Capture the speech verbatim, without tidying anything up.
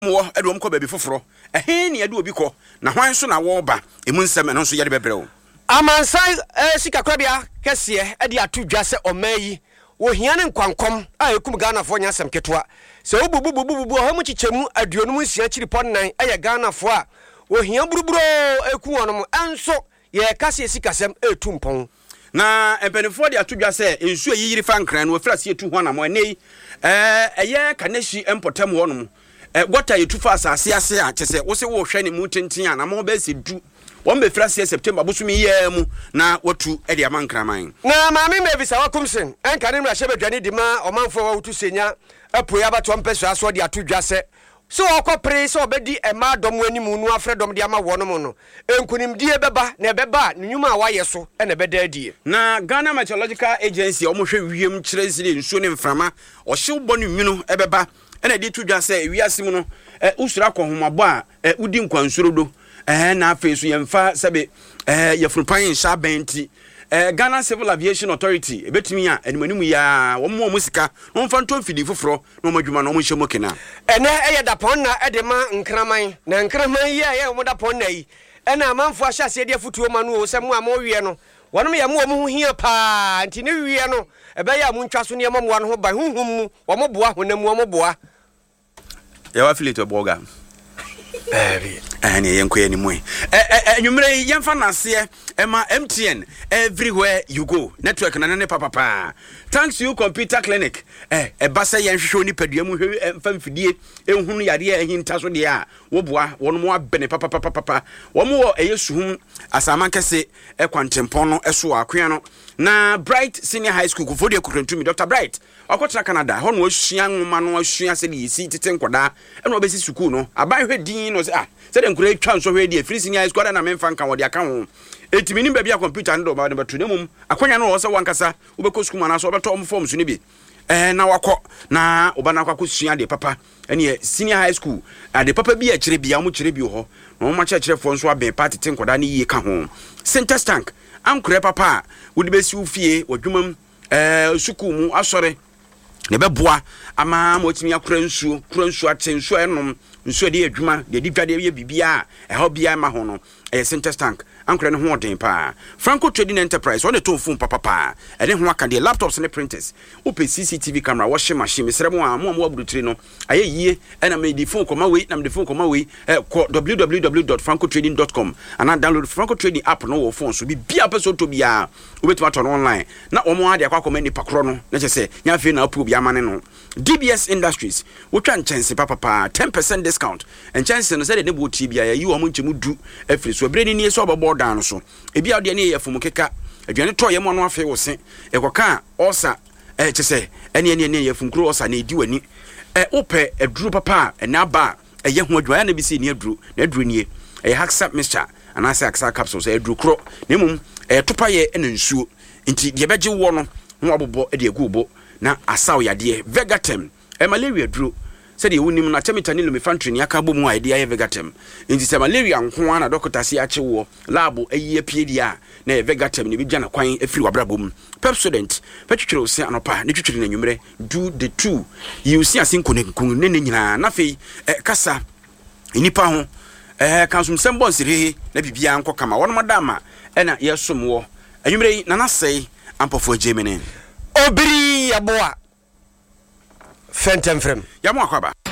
mo edom ko baby foforo ehe ne ade obi ko na hwan so na wo ba emu nsem no so yade bebreo Amansai sika kwabia kese ade atudwa se omayi wo hia ne nkwankom a ekum Ghana fo nyasem ketwa se obububububu ho mu chichemu aduonum nsia chiri ponnan aye Ghana fo a wo hia buruburo eku wonom enso ye kase sika sem etumpon na empenifo de atudwa se ensu yiyiri fa nkran no ofra se etu ho na mo nei eh eye kaneshi empotam wonom eh gota yetufa asase ase a chese wo se wo hwe ne mu tenten a na mo ba se du won be fra se September busumi ye mu na watu e de amankraman na maami me bisa wakumsen enka ne mra hye bedwane di ma omanfo wa wutu senya apoya ba to mpeso aso de atudwa se so okopre so obedi ema dom animu nu afre dom de ama wonom no enkunimdie beba na beba nyuma a waye so e na beda adie na Ghana Meteorological Agency omo hwe wiem kire zire nsuo ne mframa o hye bonu nwunu e beba e na de tudwa se wiase mu no e usura kohomabo a e udi nkwansorodo eh na afesu yemfa sebe eh yefrupan sha benti eh Ghana Civil Aviation Authority ebetimi a animanimu ya wo mo musika no mfa nto fidi foforo no madwuma no mo hye mokena ene eye dapon na edema nkraman na nkraman yi eye mo dapon na yi ena amanfo ahyase de afutuo ma no se mo amowie no wonom ya mo mo hia pa nti ne wie no ebe ya mo ntwa so ne mo mo no ho ba hunhum mu wo mo boa honamu wo mo boa ya wa filito boga eh and yenkoye ni mu eh enwumre yemfa nase ema M T N everywhere you go network na ne papa pa thanks you computer clinic eh e basa yenhwehwe ni padua mu hwe emfa mfidie ehunu yade ehinta so de a wo boa wono mo abene papa papa papa wo mo eyesuhum asaman kese e kwantempon no eso akoa no na Bright Senior High School kufodi ekutantumi Doctor Bright akotra Canada ho no asua nwoma no asua se de yisi tete nkoda e no obesi school no aban hwe din no se ah se de nkure twa nso hwe de free Senior High School na memfa nka wo de aka ho etimi ni bia computer ndo ba ne batu nemum akonya no wo se wankasa ubeko school mana so obeto om forms ni bi eh na wakọ na oba na akọ sua de papa ene Senior High School ade papa bi a kire bia mo kire bi ho no mo kire fo nso aben party ten nkoda ni yie ka ho center tank ankure papa wodi besi ufie wadwumam eh suku mu asore ne beboa ama motimi akura nsuo kura nsuo ate nsuo enom nsuo de adwuma de didwade ye bibia e ho bia ma ho no eh center tank ankure ne ho odin pa Franco Trading Enterprise on the ton phone papa pa e ne ho aka de laptops ne printers open C C T V camera washing machine mesremo a mo mo abudutire no aye yie e na me di phone koma we na me di phone koma we eh w w w dot franco trading dot com and download Franco Trading app no wo phone so bibia person to bia obetima to online na omo ade akwa koma ni pakro no na chese nya fe na apu bia mane no D B S Industries wotwa nchense papa pa ten percent discount nchense no say de bo ti bia ya yi omo nchemu du afiri so bre ni ni so obobo dan so ebi ade ne yefum keka aduane to ye mo no afi wo se ekoka osa eh chese ene ene ene yefum kro osa na edi wani eh ope eduru papa na ba eye ho adwaya na bi se ni aduru na aduru nie eh hacksap mixture anase hacksap capsules eduru kro na mum eh topa ye ene nsuo nti de beje wo no ho abobo e de agubo na asaw yade Vegatem e malaria duro se de wonim na temitani lumifantry ni aka bomu a de aye Vegatem nti se malaria nko ana doctor si ache wo lab ayi pie dia na Vegatem ni bi gya na kwan afiri wabrabom Pepsodent petwetwere se anopa ne twetwere na nwumre do the two you see asin konenkun ne ne nyina na fei e kasa inipa ho eh kansum sembo sire na bibia nko kama wono madama e na yesom wo anwumre na na sei ampofo Germany obiri yaboa fentem frem ya mo akwaba